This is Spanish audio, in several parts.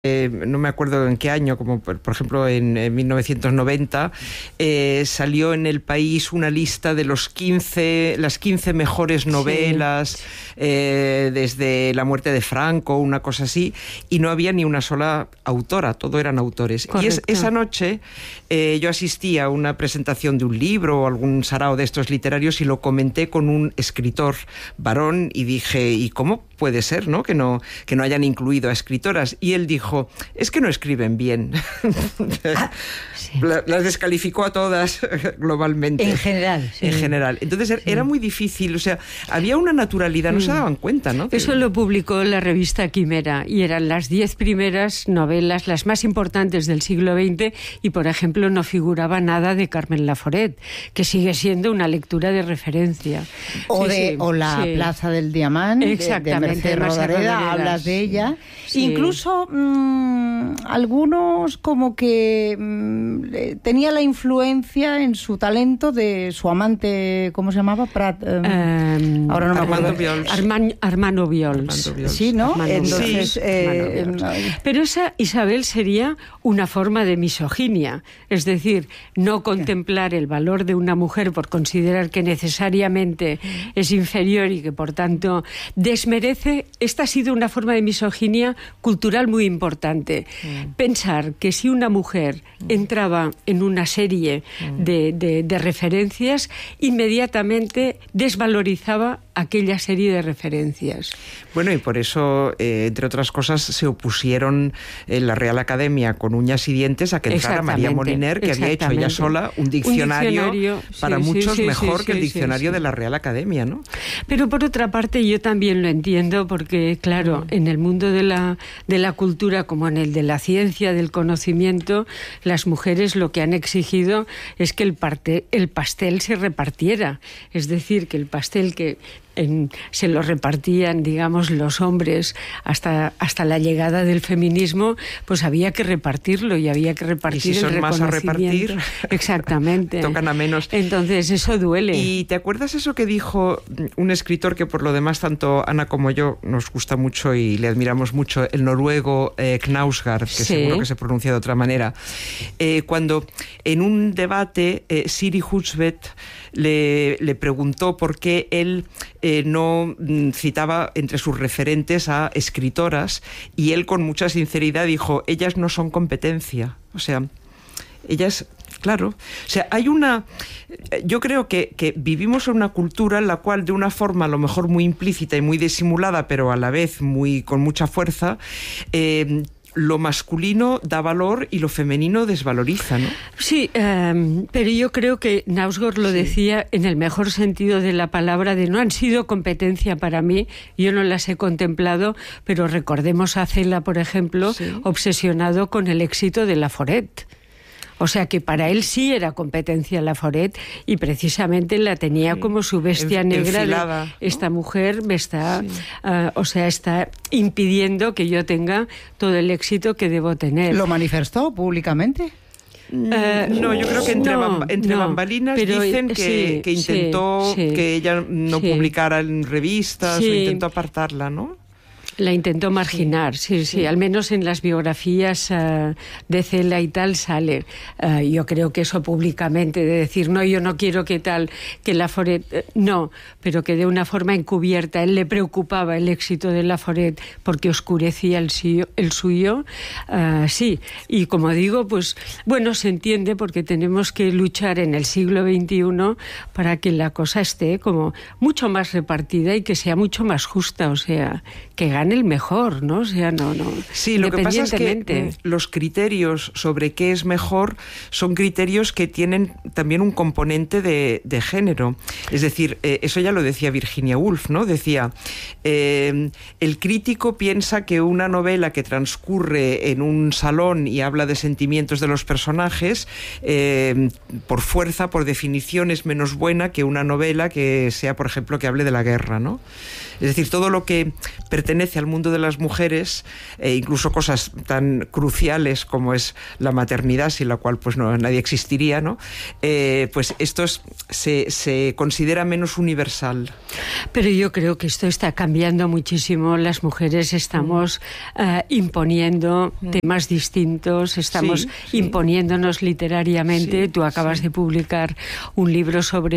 no me acuerdo en qué año, como por ejemplo en 1990, salió en El País una lista de las 15 mejores novelas, desde La muerte de Franco, una cosa así, y no había ni una sola autora, todo eran autores. Correcto. Y esa noche yo asistí a una presentación de un libro o algún sarao de estos literarios y lo comenté con un escritor varón y dije, ¿y cómo puede ser, ¿no? Que no hayan incluido a escritoras? Y él dijo, es que no escriben bien. Sí. Las descalificó a todas globalmente. En general. Sí. En general. Entonces era muy difícil, o sea, había una naturalidad, no se daban cuenta, ¿no? Eso lo publicó la revista Quimera y eran las 10 primeras novelas, las más importantes del siglo XX, y por ejemplo no figuraba nada de Carmen Laforet, que sigue siendo una lectura de referencia. O la Plaza del Diamant, de Mercè Rodoreda, hablas de ella. Sí. Incluso algunos como que tenía la influencia en su talento de su amante, ¿cómo se llamaba? Ahora no me acuerdo. Armando Viols. Sí, ¿no? Armando Entonces, Viols. Pero esa, Isabel, sería una forma de misoginia, es decir, no contemplar el valor de una mujer por considerar que necesariamente es inferior y que por tanto desmerece. Esta ha sido una forma de misoginia cultural muy importante. Pensar que si una mujer entraba en una serie de referencias, inmediatamente desvalorizaba aquella serie de referencias. Bueno, y por eso, entre otras cosas, se opusieron en la Real Academia con uñas y dientes a que entrara María Moliner, que había hecho ella sola un diccionario para muchos mejor que el diccionario de la Real Academia, ¿no? Pero por otra parte yo también lo entiendo porque, claro, en el mundo de la cultura como en el de la ciencia, del conocimiento, las mujeres lo que han exigido es que el pastel se repartiera. Es decir, que el pastel que se lo repartían, digamos, los hombres hasta la llegada del feminismo, pues había que repartirlo y había que repartir el reconocimiento. Más a repartir, exactamente. Tocan a menos. Entonces eso duele. ¿Y te acuerdas eso que dijo un escritor que por lo demás tanto Ana como yo nos gusta mucho y le admiramos mucho, el noruego Knausgård, que seguro que se pronuncia de otra manera, cuando en un debate Siri Husvet le preguntó por qué él no citaba entre sus referentes a escritoras, y él con mucha sinceridad dijo, ellas no son competencia, o sea, ellas... Claro, o sea, yo creo que vivimos en una cultura en la cual de una forma a lo mejor muy implícita y muy disimulada, pero a la vez con mucha fuerza, lo masculino da valor y lo femenino desvaloriza, ¿no? Sí, pero yo creo que Knausgård lo decía en el mejor sentido de la palabra, de no han sido competencia para mí, yo no las he contemplado, pero recordemos a Cela, por ejemplo, obsesionado con el éxito de Laforet. O sea que para él sí era competencia Laforet y precisamente la tenía como su bestia negra. Enfilada, ¿no? Esta mujer me está, está impidiendo que yo tenga todo el éxito que debo tener. ¿Lo manifestó públicamente? No, yo creo que entre bambalinas dicen que intentó que ella no publicara en revistas o intentó apartarla, ¿no? La intentó marginar, sí, al menos en las biografías de Cela y tal sale. Yo creo que eso públicamente, de decir, no, yo no quiero que Laforet, no, pero que de una forma encubierta, él le preocupaba el éxito de Laforet porque oscurecía el suyo, sí. Y como digo, pues, bueno, se entiende porque tenemos que luchar en el siglo XXI para que la cosa esté como mucho más repartida y que sea mucho más justa, o sea, que gane el mejor, ¿no? O sea, no. Sí, lo que pasa es que los criterios sobre qué es mejor son criterios que tienen también un componente de género. Es decir, eso ya lo decía Virginia Woolf, ¿no? Decía, el crítico piensa que una novela que transcurre en un salón y habla de sentimientos de los personajes, por fuerza, por definición, es menos buena que una novela que sea, por ejemplo, que hable de la guerra, ¿no? Es decir, todo lo que pertenece pertenece al mundo de las mujeres, incluso cosas tan cruciales como es la maternidad, sin la cual pues no, nadie existiría, ¿no? Pues esto se considera menos universal. Pero yo creo que esto está cambiando muchísimo. Las mujeres estamos imponiendo temas distintos, estamos imponiéndonos literariamente. Tú acabas de publicar un libro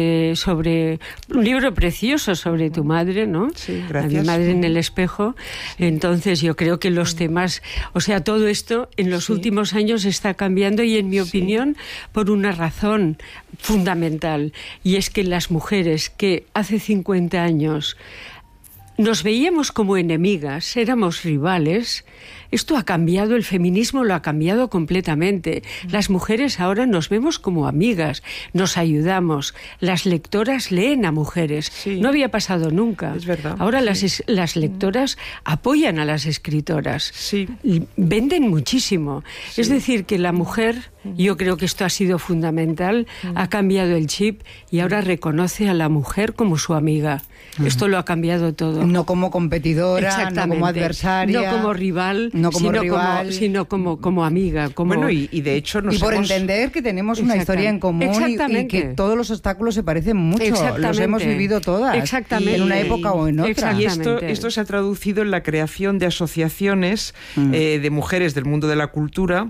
un libro precioso sobre tu madre, ¿no? Sí, gracias. Mi madre en el espejo. Entonces yo creo que los temas, o sea, todo esto en los últimos años está cambiando y en mi opinión por una razón fundamental, y es que las mujeres que hace 50 años nos veíamos como enemigas, éramos rivales, esto ha cambiado, el feminismo lo ha cambiado completamente. Las mujeres ahora nos vemos como amigas, nos ayudamos, las lectoras leen a mujeres. Sí. No había pasado nunca. Es verdad. Ahora las lectoras apoyan a las escritoras. Sí. Venden muchísimo. Sí. Es decir, que la mujer, yo creo que esto ha sido fundamental, ha cambiado el chip y ahora reconoce a la mujer como su amiga. Esto lo ha cambiado todo. No como competidora, no como adversaria. No como rival, sino como amiga. Como... Bueno, y de hecho y por entender que tenemos una historia en común y que todos los obstáculos se parecen mucho. Los hemos vivido todas. Exactamente. En una época o en otra. Y esto se ha traducido en la creación de asociaciones de mujeres del mundo de la cultura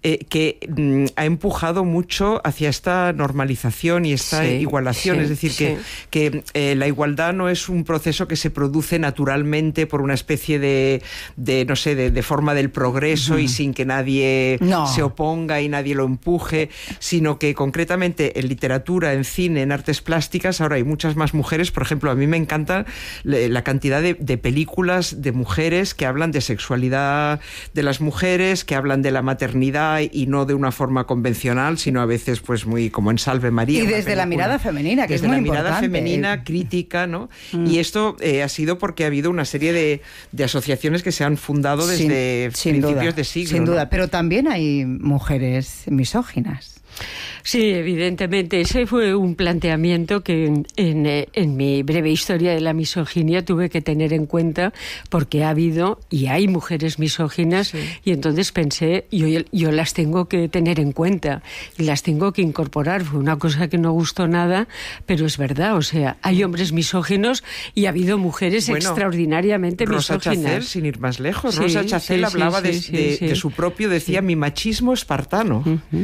que ha empujado mucho hacia esta normalización y esta igualación. Es decir, que la igualdad no es un proceso que se produce naturalmente por una especie de forma del progreso y sin que nadie se oponga y nadie lo empuje, sino que concretamente en literatura, en cine, en artes plásticas, ahora hay muchas más mujeres. Por ejemplo, a mí me encanta la cantidad de películas de mujeres que hablan de sexualidad de las mujeres, que hablan de la maternidad y no de una forma convencional, sino a veces pues muy como en Salve María. Y desde la mirada femenina, que desde es muy la importante. Mirada femenina, crítica, ¿no? Y esto ha sido porque ha habido una serie de asociaciones que se han fundado desde principios de siglo. Sin duda, pero también hay mujeres misóginas. Sí, evidentemente. Ese fue un planteamiento que en mi breve historia de la misoginia tuve que tener en cuenta, porque ha habido y hay mujeres misóginas, y entonces pensé, yo las tengo que tener en cuenta y las tengo que incorporar. Fue una cosa que no gustó nada, pero es verdad. O sea, hay hombres misóginos y ha habido mujeres extraordinariamente Rosa misóginas. Chacel, sin ir más lejos. Rosa Chacel hablaba de su propio, decía, mi machismo espartano.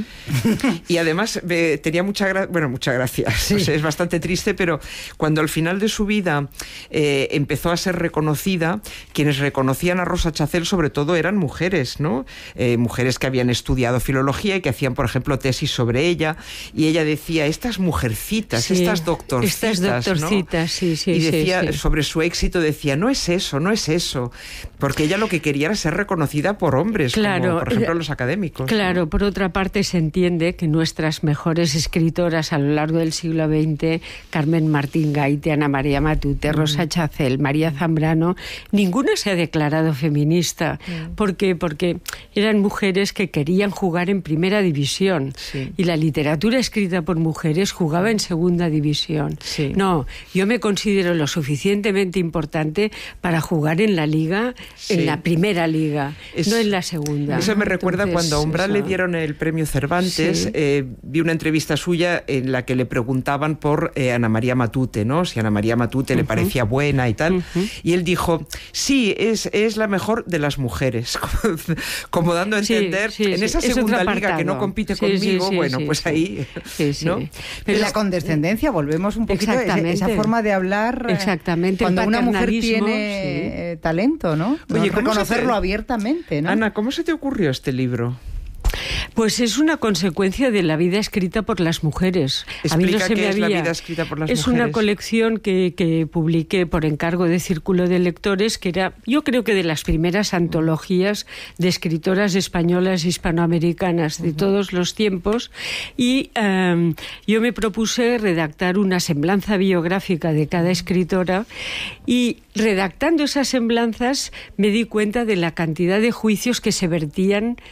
Y además tenía mucha gracia. O sea, es bastante triste, pero cuando al final de su vida empezó a ser reconocida, quienes reconocían a Rosa Chacel sobre todo eran mujeres, ¿no? Mujeres que habían estudiado filología y que hacían, por ejemplo, tesis sobre ella, y ella decía, estas mujercitas, estas doctorcitas, ¿no? Y decía sobre su éxito, decía, no es eso, porque ella lo que quería era ser reconocida por hombres, como por ejemplo los académicos. Claro, ¿no? Por otra parte se entiende que nuestras mejores escritoras a lo largo del siglo XX, Carmen Martín Gaite, Ana María Matute, Rosa Chacel, María Zambrano, ninguna se ha declarado feminista. ¿Por qué? Porque eran mujeres que querían jugar en primera división, y la literatura escrita por mujeres jugaba en segunda división. No, yo me considero lo suficientemente importante para jugar en la liga, en la primera liga, no en la segunda. Eso me recuerda cuando a Umbral le dieron el premio Cervantes. Vi una entrevista suya en la que le preguntaban por Ana María Matute, ¿no? Si Ana María Matute le parecía buena y tal. Y él dijo, sí, es la mejor de las mujeres. Como dando a entender, en esa segunda liga que no compite conmigo, pues ahí... ¿no? Pero la condescendencia, volvemos un poquito a esa forma de hablar. Exactamente. Cuando una mujer tiene talento, ¿no? Oye, reconocerlo abiertamente, ¿no? Ana, ¿cómo se te ocurrió este libro? Pues es una consecuencia de la vida escrita por las mujeres. Explica qué es la vida escrita por las mujeres. Es una colección que publiqué por encargo de Círculo de Lectores, que era, yo creo que de las primeras antologías de escritoras españolas hispanoamericanas de todos los tiempos, y yo me propuse redactar una semblanza biográfica de cada escritora, y redactando esas semblanzas me di cuenta de la cantidad de juicios que se vertían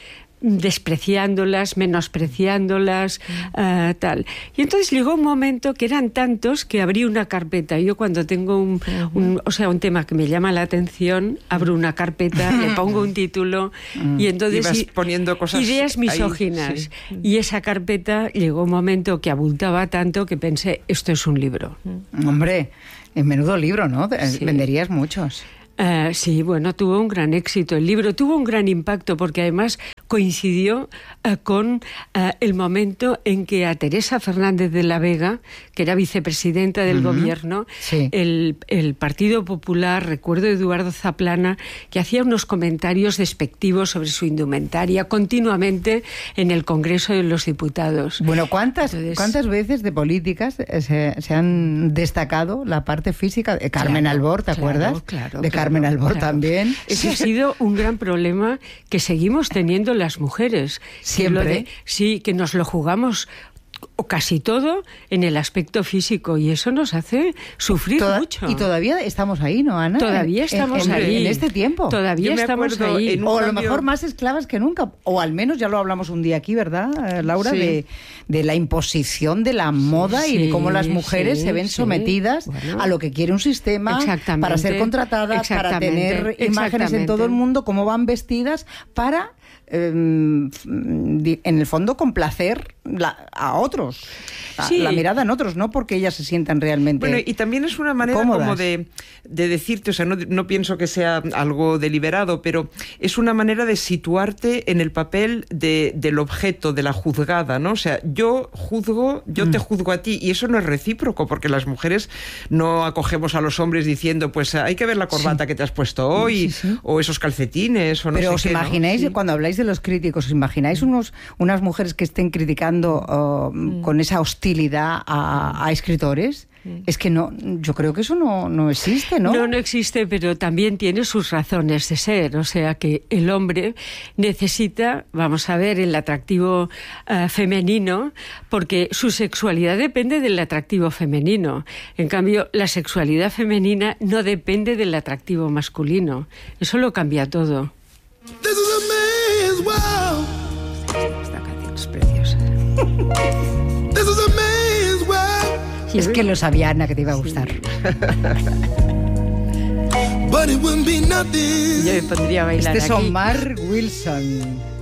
despreciándolas, menospreciándolas, tal. Y entonces llegó un momento que eran tantos que abrí una carpeta. Yo cuando tengo un tema que me llama la atención, abro una carpeta, le pongo un título y entonces... Y vas poniendo cosas... Ideas misóginas. Ahí, sí. Y esa carpeta llegó un momento que abultaba tanto que pensé, esto es un libro. Hombre, en menudo libro, ¿no? Sí. Venderías muchos. Sí, bueno, tuvo un gran éxito. El libro tuvo un gran impacto porque además coincidió con el momento en que a Teresa Fernández de la Vega, que era vicepresidenta del gobierno, sí. el Partido Popular, recuerdo a Eduardo Zaplana, que hacía unos comentarios despectivos sobre su indumentaria continuamente en el Congreso de los Diputados. Bueno, ¿cuántas veces de políticas se han destacado la parte física? Carmen Albor, ¿te acuerdas? Claro. De Carmen Albor también. Ese ha sido un gran problema que seguimos teniendo las mujeres. Siempre. Que nos lo jugamos o casi todo en el aspecto físico y eso nos hace sufrir mucho. Y todavía estamos ahí, ¿no, Ana? Todavía estamos ahí. En este tiempo. Todavía estamos ahí. O a lo mejor más esclavas que nunca. O al menos ya lo hablamos un día aquí, ¿verdad, Laura? Sí. De la imposición de la moda y de cómo las mujeres se ven sometidas a lo que quiere un sistema para ser contratadas, para tener imágenes en todo el mundo, cómo van vestidas para... en el fondo complacer a otros, la mirada en otros, no porque ellas se sientan realmente bueno, y también es una manera cómodas. Como de decirte, o sea, no pienso que sea algo deliberado, pero es una manera de situarte en el papel del objeto, de la juzgada, ¿no? O sea, yo te juzgo a ti, y eso no es recíproco, porque las mujeres no acogemos a los hombres diciendo, pues hay que ver la corbata que te has puesto hoy, o esos calcetines, o no sé qué. Pero os imagináis, ¿no? Cuando habláis de los críticos, ¿os imagináis unas mujeres que estén criticando con esa hostilidad a escritores? Es que no, yo creo que eso no existe, ¿no? No existe, pero también tiene sus razones de ser. O sea que el hombre necesita, vamos a ver, el atractivo femenino, porque su sexualidad depende del atractivo femenino. En cambio, la sexualidad femenina no depende del atractivo masculino. Eso lo cambia todo. Esta canción es preciosa. Es que lo sabía, Ana, que te iba a gustar. Yo me pondría a bailar este es aquí. Omar Wilson.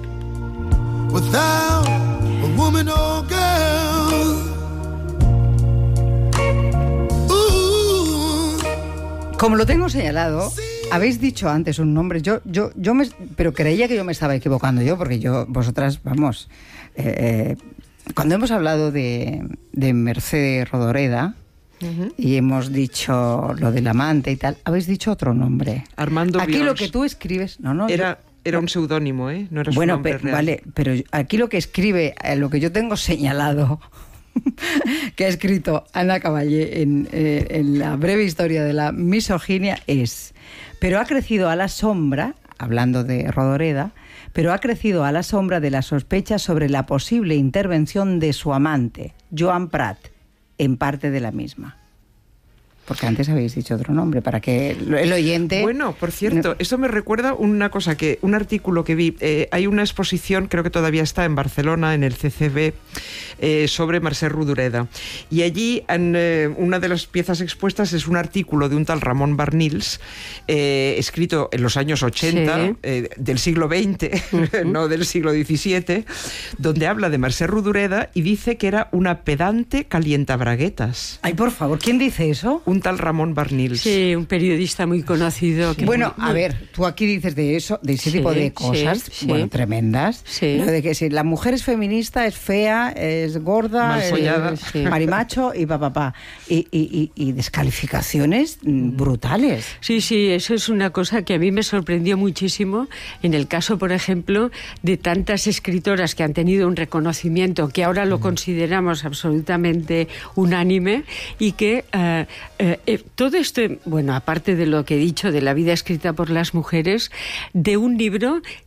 Como lo tengo señalado, habéis dicho antes un nombre. Pero creía que yo me estaba equivocando porque vosotras, vamos... cuando hemos hablado de Mercedes Rodoreda y hemos dicho lo del amante y tal, habéis dicho otro nombre. Armando Aquí Bions. lo que tú escribes... Era un seudónimo, ¿eh? No era su nombre real. Vale, pero aquí lo que escribe, lo que yo tengo señalado, que ha escrito Ana Caballé en la breve historia de la misoginia es: pero ha crecido a la sombra, hablando de Rodoreda, pero ha crecido a la sombra de la sospecha sobre la posible intervención de su amante, Joan Prat, en parte de la misma. Porque antes habéis dicho otro nombre, para que el oyente... Bueno, por cierto, eso me recuerda un artículo que vi. Hay una exposición, creo que todavía está en Barcelona, en el CCB, sobre Mercè Rodoreda. Y allí, una de las piezas expuestas es un artículo de un tal Ramón Barnils, escrito en los años 80, del siglo XX, no del siglo XVII, donde habla de Mercè Rodoreda y dice que era una pedante calientabraguetas. Ay, por favor, ¿quién dice eso? Un tal Ramón Barnils. Sí, un periodista muy conocido. Que a ver, tú aquí dices de ese tipo de cosas, tremendas. Sí. Lo de que si la mujer es feminista, es fea, es gorda, es marimacho y papá. Y descalificaciones brutales. Sí, eso es una cosa que a mí me sorprendió muchísimo en el caso, por ejemplo, de tantas escritoras que han tenido un reconocimiento que ahora lo consideramos absolutamente unánime y que todo esto, bueno, aparte de lo que he dicho de la vida escrita por las mujeres, de un libro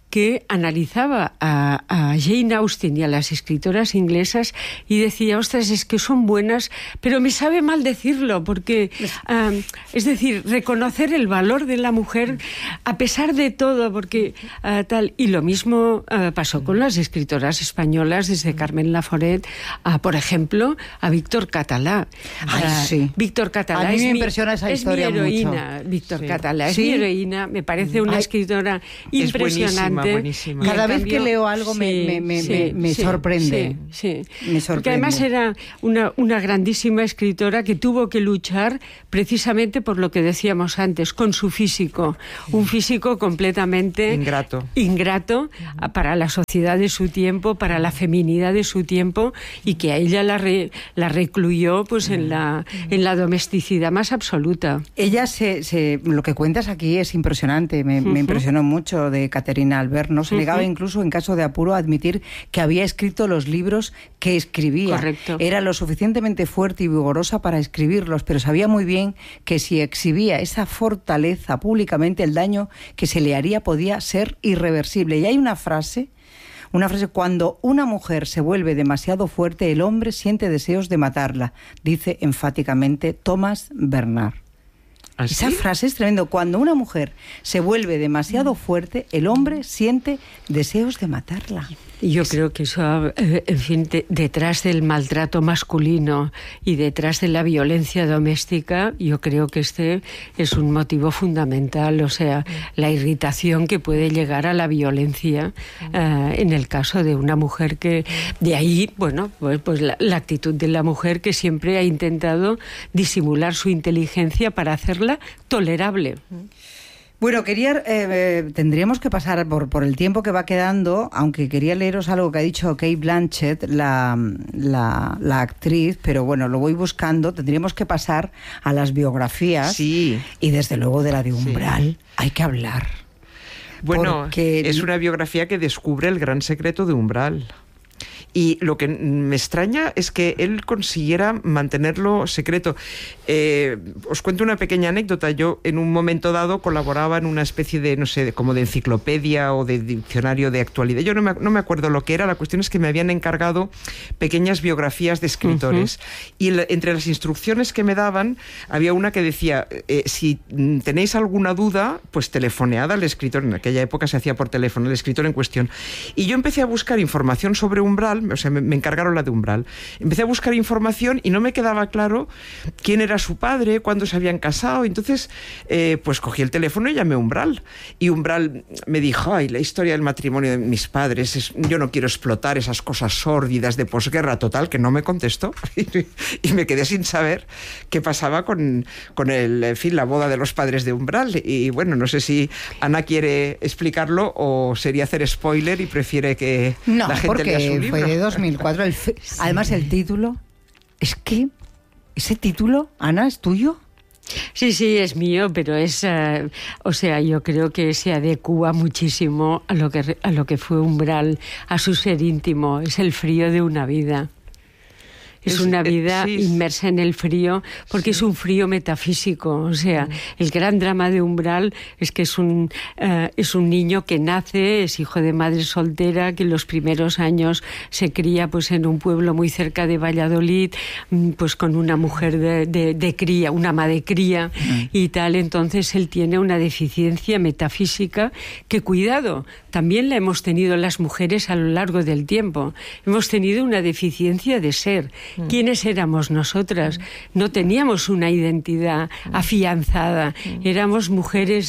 que analizaba a Jane Austen y a las escritoras inglesas y decía, ostras, es que son buenas, pero me sabe mal decirlo, porque, es decir, reconocer el valor de la mujer a pesar de todo, porque tal. Y lo mismo pasó con las escritoras españolas, desde Carmen Laforet a, por ejemplo, a Víctor Català. Sí. Víctor Català a mí me impresiona esa historia mi heroína, mucho. Víctor Català, es mi heroína, me parece una escritora impresionante. Buenísima. Cada vez que leo algo me sorprende. Sí. Me sorprende. Porque además era una grandísima escritora que tuvo que luchar precisamente por lo que decíamos antes, con su físico. Un físico completamente ingrato para la sociedad de su tiempo, para la feminidad de su tiempo, y que a ella la recluyó pues en la domesticidad más absoluta. Ella lo que cuentas aquí es impresionante, me impresionó mucho de Caterina Albert. No se negaba incluso en caso de apuro a admitir que había escrito los libros que escribía. Correcto. Era lo suficientemente fuerte y vigorosa para escribirlos, pero sabía muy bien que si exhibía esa fortaleza públicamente, el daño que se le haría podía ser irreversible. Y hay una frase, cuando una mujer se vuelve demasiado fuerte, el hombre siente deseos de matarla, dice enfáticamente Thomas Bernard. ¿Ah, sí? Esa frase es tremendo. Cuando una mujer se vuelve demasiado fuerte, el hombre siente deseos de matarla. Yo creo que eso, en fin, detrás del maltrato masculino y detrás de la violencia doméstica, yo creo que este es un motivo fundamental, o sea, la irritación que puede llegar a la violencia en el caso de una mujer que... De ahí, bueno, pues la actitud de la mujer que siempre ha intentado disimular su inteligencia para hacerla tolerable. Bueno, tendríamos que pasar por el tiempo que va quedando, aunque quería leeros algo que ha dicho Cate Blanchett, la actriz, pero bueno, lo voy buscando. Tendríamos que pasar a las biografías. Sí. Y desde luego de la de Umbral hay que hablar. Bueno, porque es una biografía que descubre el gran secreto de Umbral. Y lo que me extraña es que él consiguiera mantenerlo secreto. Os cuento una pequeña anécdota. Yo en un momento dado colaboraba en una especie de, no sé, como de enciclopedia o de diccionario de actualidad. Yo no me acuerdo lo que era. La cuestión es que me habían encargado pequeñas biografías de escritores. Y entre las instrucciones que me daban había una que decía, si tenéis alguna duda, pues telefonead al escritor. En aquella época se hacía por teléfono, el escritor en cuestión. Y yo empecé a buscar información sobre Umbral. O sea, me encargaron la de Umbral. Empecé a buscar información y no me quedaba claro quién era su padre, cuándo se habían casado. Entonces, pues cogí el teléfono y llamé a Umbral. Y Umbral me dijo, ay, la historia del matrimonio de mis padres, yo no quiero explotar esas cosas sórdidas de posguerra. Total, que no me contestó. Y me quedé sin saber qué pasaba con en fin, la boda de los padres de Umbral. Y bueno, no sé si Ana quiere explicarlo o sería hacer spoiler y prefiere que la gente lea su libro. Fue de 2004. Además, el título, es que ese título, Ana, ¿es tuyo? Sí, es mío, pero es, o sea, yo creo que se adecúa muchísimo a lo que fue Umbral, a su ser íntimo. Es el frío de una vida. Es una vida inmersa en el frío, porque es un frío metafísico. O sea, el gran drama de Umbral es que es un niño que nace, es hijo de madre soltera, que en los primeros años se cría pues en un pueblo muy cerca de Valladolid, pues con una mujer de cría, una ama de cría y tal. Entonces él tiene una deficiencia metafísica que, cuidado, también la hemos tenido las mujeres a lo largo del tiempo. Hemos tenido una deficiencia de ser. ¿Quiénes éramos nosotras? No teníamos una identidad afianzada. Éramos mujeres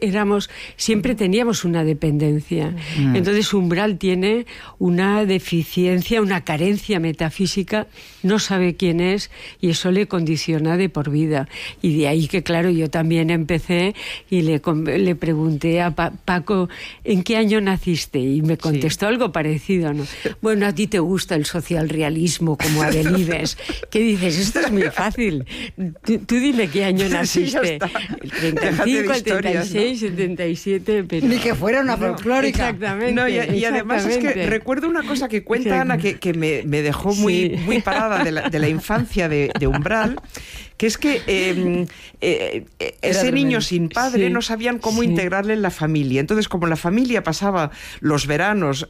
siempre teníamos una dependencia. Entonces Umbral tiene una deficiencia, una carencia metafísica, no sabe quién es y eso le condiciona de por vida. Y de ahí que, claro, yo también empecé y le pregunté a Paco, ¿en qué año naciste? Y me contestó algo parecido, ¿no? Bueno, a ti te gusta el socialrealismo como a Delibes. ¿Qué dices? Esto es muy fácil. Tú dime qué año naciste. El 35, el 36, el 77, pero... Ni que fuera una folclórica. Exactamente. No, y además es que recuerdo una cosa que cuenta Ana que me dejó muy parada de la infancia de Umbral, que es que ese niño sin padre no sabían cómo integrarle en la familia. Entonces, como la familia pasaba los veranos,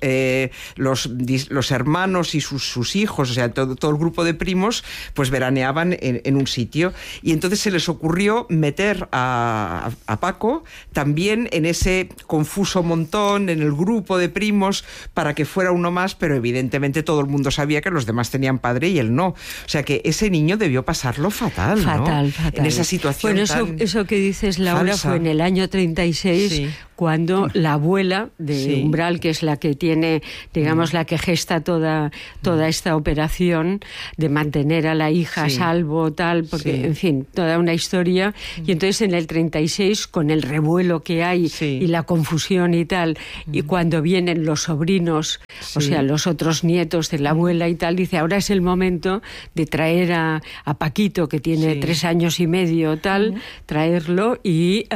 los hermanos y sus hijos, o sea, todo el grupo de primos, pues veraneaban en un sitio. Y entonces se les ocurrió meter a Paco también en ese confuso montón, en el grupo de primos, para que fuera uno más, pero evidentemente todo el mundo sabía que los demás tenían padre y él no. O sea que ese niño debió pasarlo fatal, fatal, ¿no? Fatal. En esa situación bueno, eso que dices, Laura, falsa. Fue en el año 36, cuando la abuela de Umbral, que es la que tiene, digamos, la que gesta toda esta operación de mantener a la hija a salvo, tal, porque, en fin, toda una historia. Y entonces en el 36, con el revuelo que hay y la confusión y tal, y cuando vienen los sobrinos, o sea, los otros nietos de la abuela y tal, dice, ahora es el momento de traer a Paquito, que tiene 3 años y medio, tal, traerlo y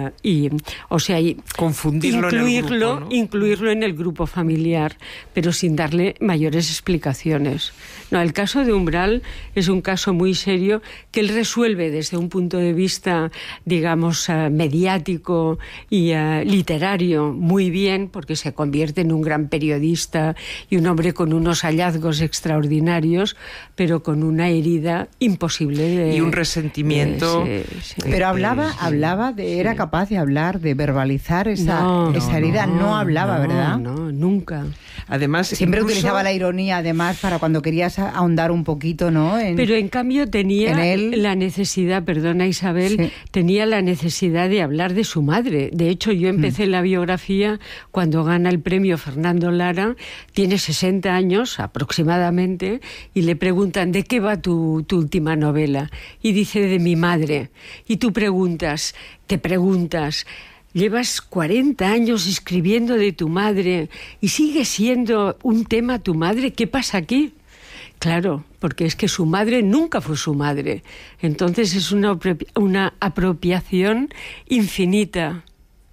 o sea, confundirlo, incluirlo en el grupo familiar, pero sin darle mayores explicaciones. No, el caso de Umbral es un caso muy serio que él resuelve desde un punto de vista, digamos, mediático y literario muy bien, porque se convierte en un gran periodista y un hombre con unos hallazgos extraordinarios, pero con una herida imposible y un resentimiento. Pero era capaz de hablar, de verbalizar esa herida. No hablaba, ¿verdad? No, nunca. Además, siempre utilizaba la ironía, además, para cuando querías ahondar un poquito, ¿no? Pero en cambio tenía la necesidad, perdona Isabel, tenía la necesidad de hablar de su madre. De hecho, yo empecé la biografía cuando gana el premio Fernando Lara, tiene 60 años aproximadamente, y le preguntan, ¿de qué va tu última novela? Y dice, de mi madre. Y tú te preguntas, llevas 40 años escribiendo de tu madre y sigue siendo un tema tu madre. ¿Qué pasa aquí? Claro, porque es que su madre nunca fue su madre. Entonces es una apropiación infinita.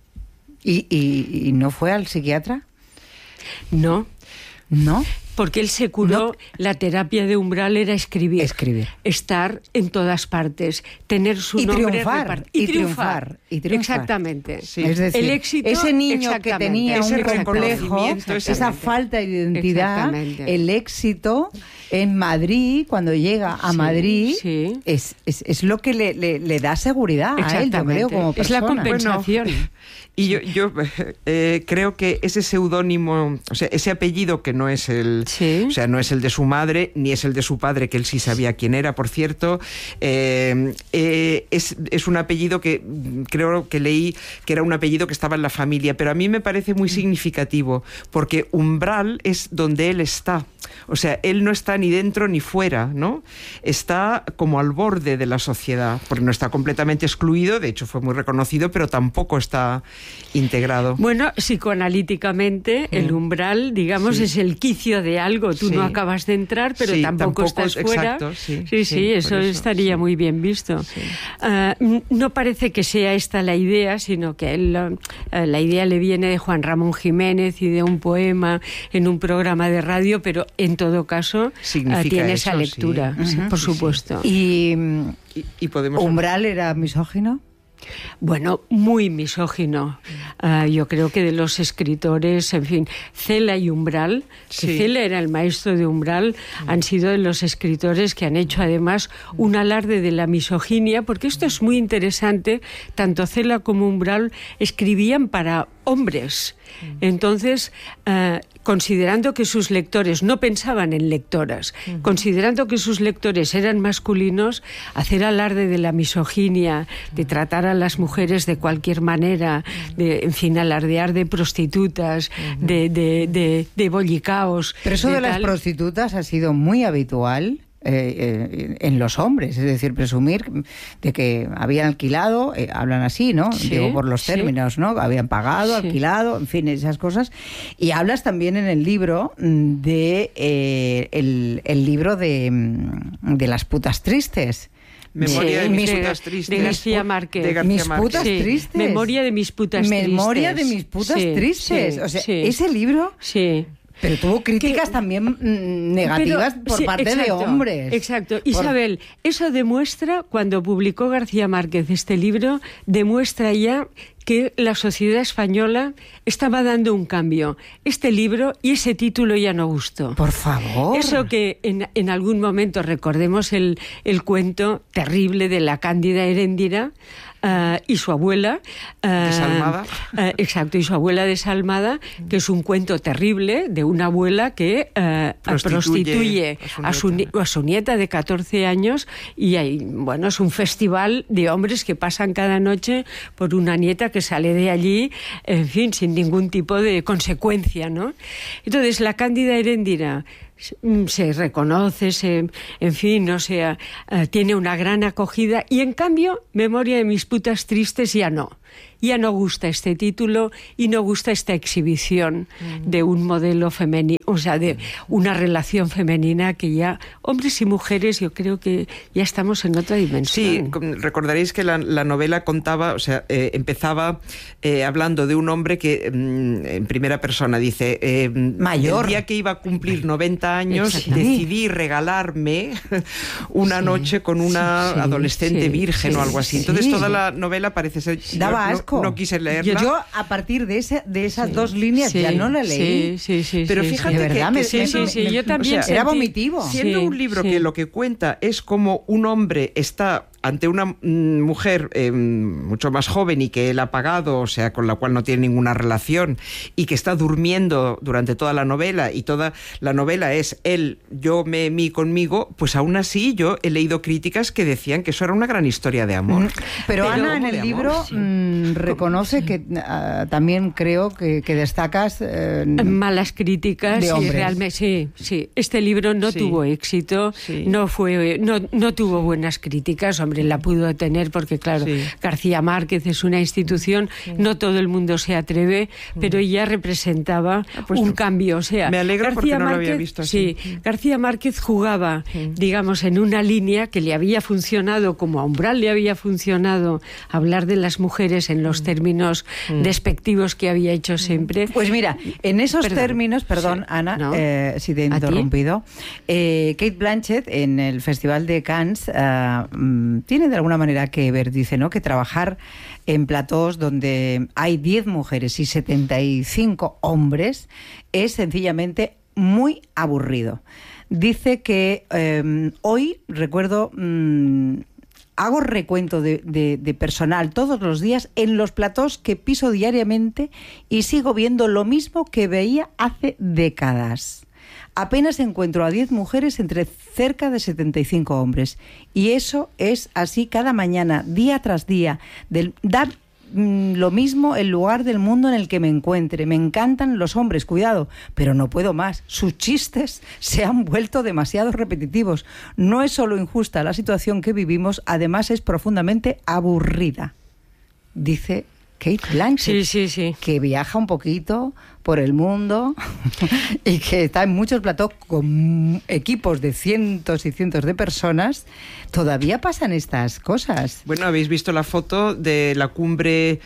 ¿Y no fue al psiquiatra? No. ¿No? Porque él se curó, la terapia de Umbral era escribir. Estar en todas partes, tener su nombre y triunfar. Exactamente. Sí. Es decir, el éxito, ese niño que tenía un complejo, esa falta de identidad, el éxito en Madrid, cuando llega a Madrid, es lo que le da seguridad a él, yo creo, como persona. Es la compensación. Bueno, y yo creo que ese seudónimo, o sea, ese apellido que no es o sea, no es el de su madre, ni es el de su padre, que él sí sabía quién era, por cierto, es un apellido que creo que leí que era un apellido que estaba en la familia, pero a mí me parece muy significativo, porque Umbral es donde él está. O sea, él no está ni dentro ni fuera, ¿no? Está como al borde de la sociedad, porque no está completamente excluido, de hecho fue muy reconocido, pero tampoco está integrado. Bueno, psicoanalíticamente, el umbral, digamos, es el quicio de algo. Tú no acabas de entrar, pero tampoco estás fuera. Exacto, eso estaría muy bien visto. No parece que sea esta la idea, sino que la idea le viene de Juan Ramón Jiménez y de un poema en un programa de radio, pero en todo caso tiene esa lectura, por supuesto. ¿Y podemos... Umbral era misógino? Bueno, muy misógino. Yo creo que de los escritores, en fin, Cela y Umbral, que Cela era el maestro de Umbral, han sido de los escritores que han hecho además un alarde de la misoginia, porque esto es muy interesante, tanto Cela como Umbral escribían para hombres. Entonces, considerando que sus lectores no pensaban en lectoras, considerando que sus lectores eran masculinos, hacer alarde de la misoginia, de tratar a las mujeres de cualquier manera, de, en fin, alardear de prostitutas, de bollicaos. Pero eso de las prostitutas ha sido muy habitual en los hombres, es decir, presumir de que habían alquilado, hablan así, ¿no? Digo por los términos, ¿no? Habían pagado, alquilado, en fin, esas cosas. Y hablas también en el libro de el libro de las putas tristes. Memoria de mis putas tristes. De García Márquez. Mis putas tristes. Memoria de mis putas tristes. Memoria de mis putas tristes. O sea, ese libro... Sí. Pero tuvo críticas también negativas por parte de hombres. Exacto. Isabel, eso demuestra, cuando publicó García Márquez este libro, demuestra ya que la sociedad española estaba dando un cambio. Este libro y ese título ya no gustó. Por favor. Eso que en algún momento recordemos el cuento terrible de la Cándida Heréndira, y su abuela desalmada. Exacto, y su abuela desalmada, que es un cuento terrible de una abuela que prostituye a su nieta de 14 años, y bueno, es un festival de hombres que pasan cada noche por una nieta que sale de allí, en fin, sin ningún tipo de consecuencia, ¿no? Entonces, la Cándida Heréndira se reconoce, en fin, o sea, tiene una gran acogida, y en cambio, Memoria de mis putas tristes ya no gusta este título y no gusta esta exhibición de un modelo femenino, o sea, de una relación femenina que ya, hombres y mujeres, yo creo que ya estamos en otra dimensión. Sí, recordaréis que la novela contaba, o sea, empezaba hablando de un hombre que en primera persona dice, mayor, el día que iba a cumplir 90 años, decidí regalarme una noche con una adolescente virgen o algo así. Entonces toda la novela parece ser... Daba asco. No quise leerla. Yo a partir de esas dos líneas ya no la leí. Pero fíjate que yo también, o sea, era vomitivo. Siendo un libro que lo que cuenta es como un hombre está ante una mujer mucho más joven y que él ha pagado, o sea, con la cual no tiene ninguna relación, y que está durmiendo durante toda la novela, y toda la novela es él, yo, mí, conmigo, pues aún así yo he leído críticas que decían que eso era una gran historia de amor. Pero Ana, en el libro reconoce que también creo que destacas malas críticas de hombres. Realmente, sí. Este libro no tuvo éxito, no tuvo buenas críticas. Hombre, la pudo tener porque, claro, García Márquez es una institución, no todo el mundo se atreve, pero ella representaba un cambio. O sea, me alegro porque no lo había visto así. Sí, García Márquez jugaba, digamos, en una línea que le había funcionado, como a Umbral le había funcionado hablar de las mujeres en los términos despectivos que había hecho siempre. Pues mira, en esos términos, perdón, Ana, si te he interrumpido, Cate Blanchett en el Festival de Cannes tiene de alguna manera que ver, dice, ¿no?, que trabajar en platós donde hay 10 mujeres y 75 hombres es sencillamente muy aburrido. Dice que hoy, recuerdo, hago recuento de personal todos los días en los platós que piso diariamente y sigo viendo lo mismo que veía hace décadas. Apenas encuentro a 10 mujeres entre cerca de 75 hombres. Y eso es así cada mañana, día tras día. Dar lo mismo el lugar del mundo en el que me encuentre. Me encantan los hombres, cuidado, pero no puedo más. Sus chistes se han vuelto demasiado repetitivos. No es solo injusta la situación que vivimos, además es profundamente aburrida. Dice Cate Blanchett, que viaja un poquito por el mundo y que está en muchos platós con equipos de cientos y cientos de personas. Todavía pasan estas cosas. Bueno, ¿habéis visto la foto de la cumbre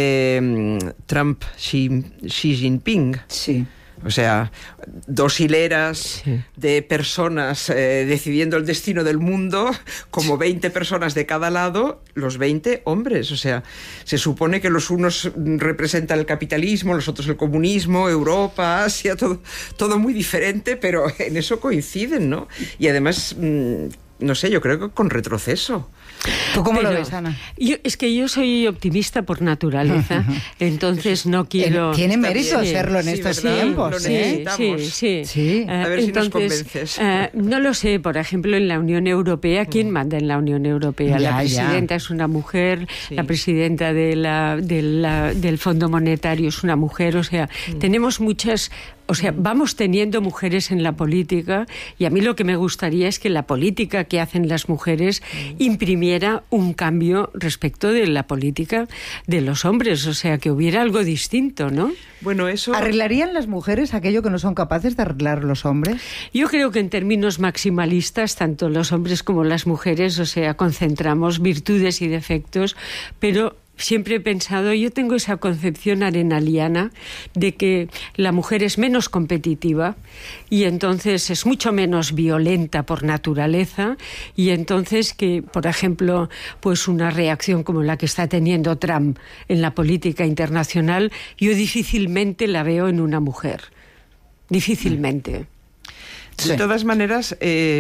Trump-Xi Jinping? Sí. O sea, 2 hileras de personas decidiendo el destino del mundo, como 20 personas de cada lado, los 20 hombres. O sea, se supone que los unos representan el capitalismo, los otros el comunismo, Europa, Asia, todo muy diferente, pero en eso coinciden, ¿no? Y además, no sé, yo creo que con retroceso. ¿Tú cómo lo ves, Ana? Es que yo soy optimista por naturaleza, entonces no quiero... Tiene mérito serlo en estos tiempos. Lo necesitamos. Sí. A ver si nos convences. No lo sé, por ejemplo, en la Unión Europea, ¿quién manda en la Unión Europea? La presidenta es una mujer, la presidenta del Fondo Monetario es una mujer, o sea, tenemos muchas... O sea, vamos teniendo mujeres en la política, y a mí lo que me gustaría es que la política que hacen las mujeres imprimiera un cambio respecto de la política de los hombres, o sea, que hubiera algo distinto, ¿no? Bueno, eso... ¿Arreglarían las mujeres aquello que no son capaces de arreglar los hombres? Yo creo que en términos maximalistas, tanto los hombres como las mujeres, o sea, concentramos virtudes y defectos, pero siempre he pensado, yo tengo esa concepción arenaliana de que la mujer es menos competitiva y entonces es mucho menos violenta por naturaleza, y entonces que, por ejemplo, pues una reacción como la que está teniendo Trump en la política internacional, yo difícilmente la veo en una mujer. Difícilmente. De todas maneras,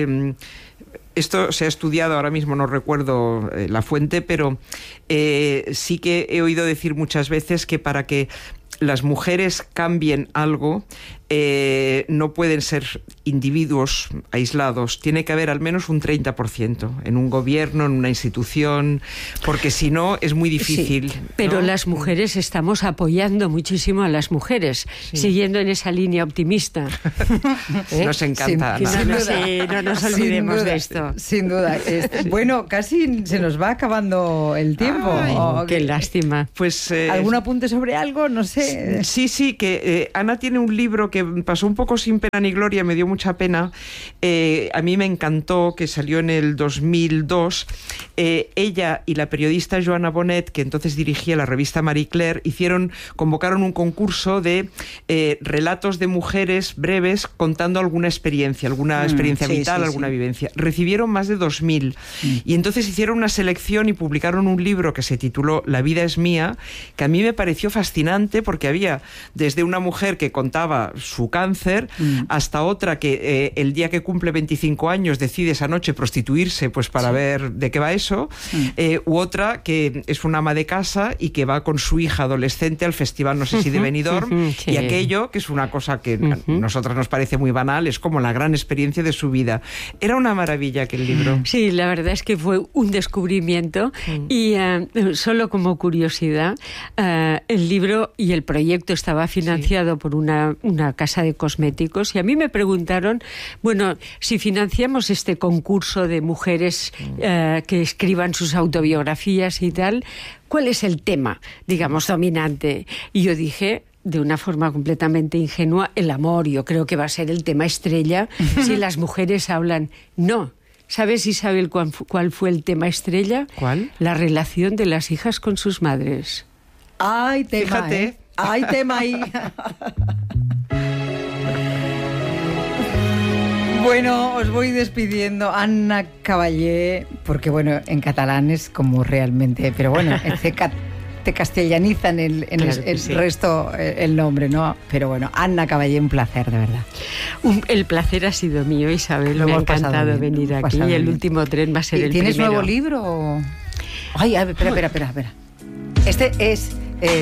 esto se ha estudiado, ahora mismo no recuerdo la fuente, pero sí que he oído decir muchas veces que para que las mujeres cambien algo, no pueden ser individuos aislados. Tiene que haber al menos un 30% en un gobierno, en una institución, porque si no es muy difícil. Sí, pero ¿no? Las mujeres estamos apoyando muchísimo a las mujeres, siguiendo en esa línea optimista. Nos encanta. No nos olvidemos de esto. Sin duda. Bueno, casi se nos va acabando el tiempo. Ay, qué lástima. Pues, ¿algún apunte sobre algo? No sé. Sí, que Ana tiene un libro que pasó un poco sin pena ni gloria, me dio mucha pena. A mí me encantó, que salió en el 2002. Ella y la periodista Joana Bonet, que entonces dirigía la revista Marie Claire, convocaron un concurso de relatos de mujeres breves contando alguna experiencia vital, alguna vivencia. Recibieron más de 2.000 y entonces hicieron una selección y publicaron un libro que se tituló La vida es mía, que a mí me pareció fascinante porque había desde una mujer que contaba su cáncer hasta otra que el día que cumple 25 años decide esa noche prostituirse pues para ver de qué va eso, u otra que es una ama de casa y que va con su hija adolescente al festival, no sé si de Benidorm, y aquello, que es una cosa que a nosotras nos parece muy banal, es como la gran experiencia de su vida. Era una maravilla aquel libro. Sí, la verdad es que fue un descubrimiento y solo como curiosidad, el libro y el proyecto estaba financiado por una casa de cosméticos, y a mí me preguntaron, bueno, si financiamos este concurso de mujeres que escriban sus autobiografías y tal, ¿cuál es el tema, digamos, dominante? Y yo dije, de una forma completamente ingenua, el amor. Yo creo que va a ser el tema estrella si las mujeres hablan. No. ¿Sabes, Isabel, cuál fue el tema estrella? ¿Cuál? La relación de las hijas con sus madres. ¡Ay, tema! Fíjate. ¡Ay, tema ahí! Bueno, os voy despidiendo. Anna Cavallé, porque bueno, en catalán es como realmente, pero bueno, te castellanizan el resto, el nombre, ¿no? Pero bueno, Anna Cavallé, un placer, de verdad. El placer ha sido mío, Isabel. Me ha encantado venir aquí. Y el último tren va a ser el primero. ¿Tienes nuevo libro? Ay, a ver, espera. Este es...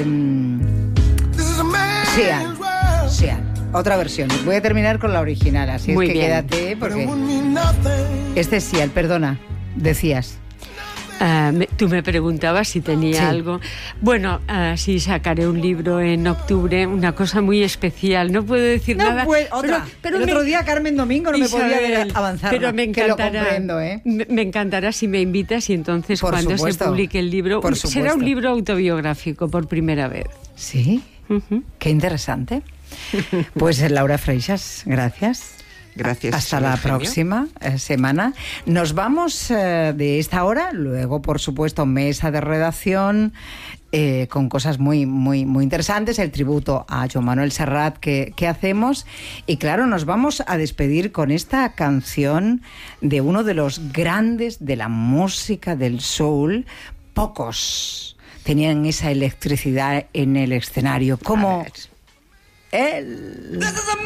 Sean. Otra versión. Voy a terminar con la original, así muy es que bien. quédate, porque... Este es Sial, perdona, decías. Tú me preguntabas si tenía algo. Bueno, sí, sacaré un libro en octubre, una cosa muy especial. No puedo decir nada. Pero el otro día Carmen Domingo no Isabel, me podía avanzar. Pero me encantará. Que lo comprendo, ¿eh? Me encantará si me invitas, y entonces por cuando supuesto, se publique el libro será un libro autobiográfico por primera vez. Sí, qué interesante. Pues Laura Freixas, gracias. Gracias. Hasta la próxima semana. Nos vamos de esta hora, luego por supuesto mesa de redacción con cosas muy interesantes, el tributo a Joan Manuel Serrat que hacemos, y claro, nos vamos a despedir con esta canción de uno de los grandes de la música del soul. Pocos tenían esa electricidad en el escenario como él.